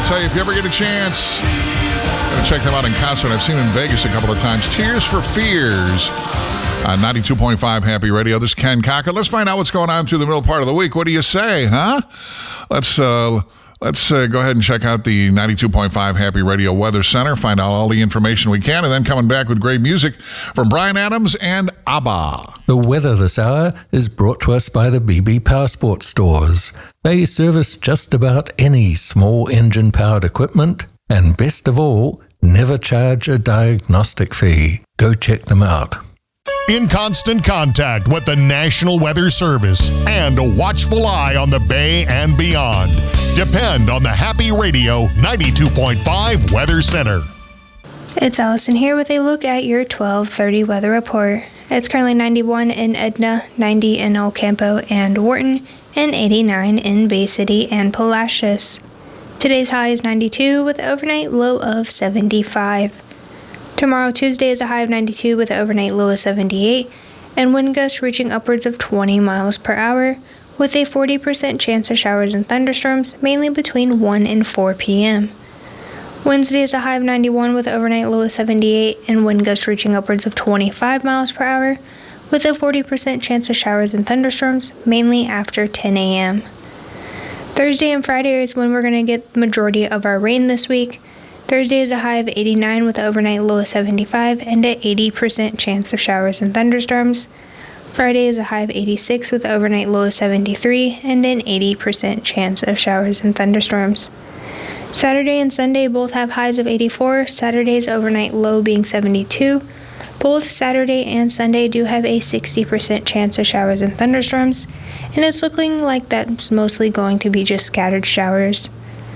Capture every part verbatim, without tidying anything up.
I'll tell you, if you ever get a chance, gotta check them out in concert. I've seen them in Vegas a couple of times. Tears for Fears on ninety-two point five Happy Radio. This is Ken Cocker. Let's find out what's going on through the middle part of the week. What do you say, huh? Let's uh, let's uh, go ahead and check out the ninety-two point five Happy Radio Weather Center, find out all the information we can, and then coming back with great music from Bryan Adams and ABBA. The weather this hour is brought to us by the B B Powersport stores. They service just about any small engine-powered equipment, and best of all, never charge a diagnostic fee. Go check them out. In constant contact with the National Weather Service and a watchful eye on the Bay and beyond. Depend on the Happy Radio ninety-two point five Weather Center. It's Allison here with a look at your twelve thirty weather report. It's currently ninety-one in Edna, ninety in El Campo and Wharton, and eighty-nine in Bay City and Palacios. Today's high is ninety-two with an overnight low of seventy-five. Tomorrow, Tuesday, is a high of ninety-two with an overnight low of seventy-eight, and wind gusts reaching upwards of twenty miles per hour, with a forty percent chance of showers and thunderstorms, mainly between one and four p.m. Wednesday is a high of ninety-one with an overnight low of seventy-eight, and wind gusts reaching upwards of twenty-five miles per hour, with a forty percent chance of showers and thunderstorms, mainly after ten a.m. Thursday and Friday is when we're going to get the majority of our rain this week. Thursday is a high of eighty-nine with an overnight low of seventy-five and an eighty percent chance of showers and thunderstorms. Friday is a high of eighty-six with an overnight low of seventy-three and an eighty percent chance of showers and thunderstorms. Saturday and Sunday both have highs of eighty-four, Saturday's overnight low being seventy-two. Both Saturday and Sunday do have a sixty percent chance of showers and thunderstorms, and it's looking like that's mostly going to be just scattered showers.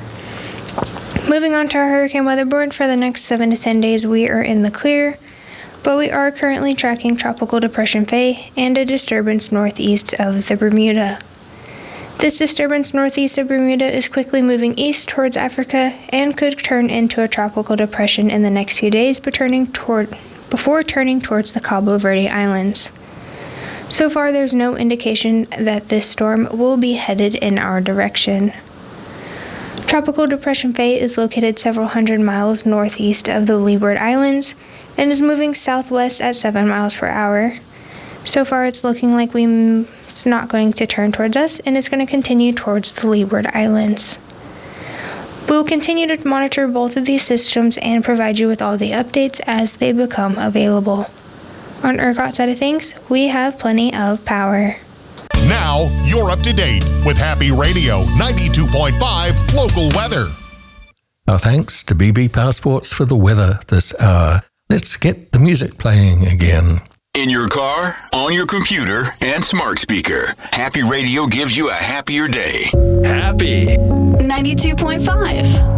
Moving on to our hurricane weather board for the next seven to ten days, we are in the clear, but we are currently tracking Tropical Depression Faye and a disturbance northeast of the Bermuda. This disturbance northeast of Bermuda is quickly moving east towards Africa and could turn into a tropical depression in the next few days but turning toward, before turning towards the Cabo Verde Islands. So far, there's no indication that this storm will be headed in our direction. Tropical Depression Faye is located several hundred miles northeast of the Leeward Islands and is moving southwest at seven miles per hour. So far, it's looking like we m- it's not going to turn towards us and is going to continue towards the Leeward Islands. We will continue to monitor both of these systems and provide you with all the updates as they become available. On ERCOT side of things, we have plenty of power. Now, you're up to date with Happy Radio ninety-two point five local weather. Our thanks to B B Powersports for the weather this hour. Let's get the music playing again. In your car, on your computer, and smart speaker, Happy Radio gives you a happier day. Happy ninety-two point five